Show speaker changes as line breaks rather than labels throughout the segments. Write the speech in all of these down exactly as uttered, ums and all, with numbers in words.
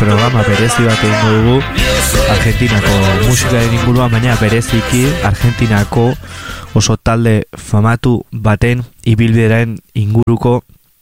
programa berezi bat egingo dugu Argentinako musikaren inguruan, baina bereziki Argentinako oso talde famatu baten ibilbidearen inguruko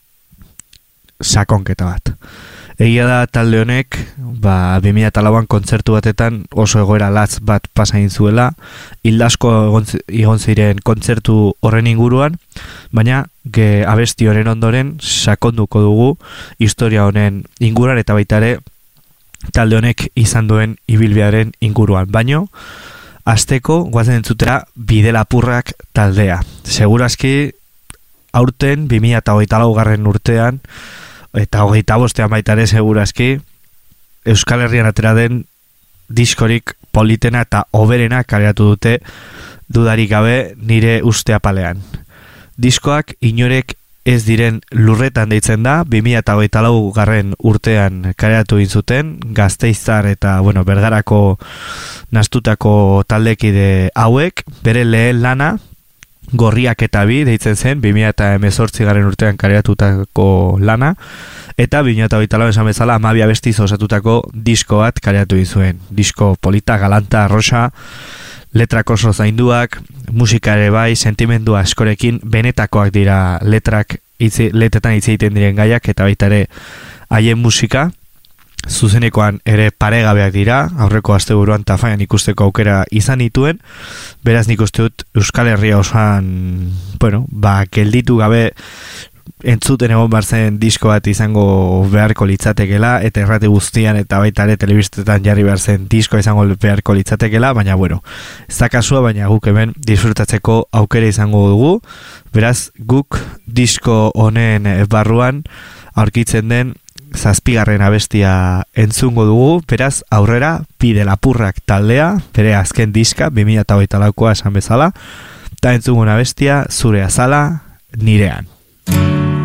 sakonketa bat. Egia da talde honek, ba, bi mila lauan kontzertu batetan oso egoera latz bat pasain zuela, hildasko egon ziren kontzertu horren inguruan, baina ge abesti honen ondoren sakonduko dugu historia honen inguruan eta baita ere talde honek izan duen ibilbidearen inguruan. Baino, hasteko goazen entzutera Bidelapurrak taldea. Segurazki aurten bi mila hogeita laugarren urtean eta hogeita bostean baita ere segurazki Euskal Herrian atera den diskorik politena eta oberena kaleratu dute dudarik gabe nire uste apalean. Diskoak inorek ez diren lurretan deitzen da, bi mila hogeita laugarren urtean kaleratu zuten Gasteiztar eta bueno, Bergarako nastutako taldekide hauek, bere lehen lana Gorriak eta bi deitzen zen, bi mila hemezortzigarren urtean kareatutako lana, eta bi mila hogeita lau esan bezala hamabi abestiz osatutako disko bat kareatu zuen. Disko polita, galanta, rosa, letrak oso zainduak, musika ere bai, sentimendua askorekin, benetakoak dira letrak, itzi, letetan hitz egiten diren gaiak, eta baita ere haien musika, zuzenekoan ere paregabeak dira, aurreko asteburuan Tafaian ikusteko aukera izan dituen, beraz nik uste dut Euskal Herria osoan, bueno, ba, gelditu gabe entzuten egon barzen disko bat izango beharko litzatekela, eta errate guztian eta baita ere telebistetan jarri behar zen disko izango beharko litzatekela, baina bueno, ez da kasua, baina guk hemen disfrutatzeko aukera izango dugu, beraz guk disko honen barruan aurkitzen den zazpigarren abestia entzungo dugu, beraz aurrera Bidelapurrak taldea, bere azken diska, bi mila hogeita laukoa esan bezala, eta entzungo abestia Zure azala nirean.